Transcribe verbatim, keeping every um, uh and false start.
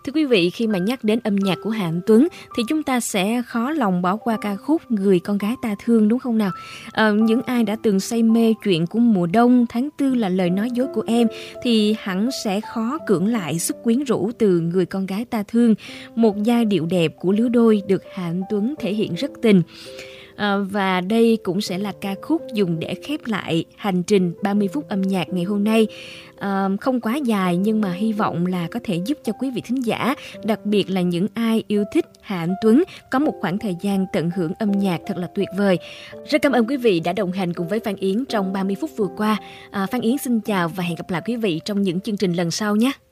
Thưa quý vị, khi mà nhắc đến âm nhạc của Hà Anh Tuấn thì chúng ta sẽ khó lòng bỏ qua ca khúc Người con gái ta thương, đúng không nào? À, những ai đã từng say mê chuyện của mùa đông, tháng tư là lời nói dối của em thì hẳn sẽ khó cưỡng lại sức quyến rũ từ Người con gái ta thương, một giai điệu đẹp của lứa đôi được Hà Anh Tuấn thể hiện rất tình. À, và đây cũng sẽ là ca khúc dùng để khép lại hành trình ba mươi phút âm nhạc ngày hôm nay. À, không quá dài nhưng mà hy vọng là có thể giúp cho quý vị thính giả, đặc biệt là những ai yêu thích Hà Anh Tuấn, có một khoảng thời gian tận hưởng âm nhạc thật là tuyệt vời. Rất cảm ơn quý vị đã đồng hành cùng với Phan Yến trong ba mươi phút vừa qua. À, Phan Yến xin chào và hẹn gặp lại quý vị trong những chương trình lần sau nhé.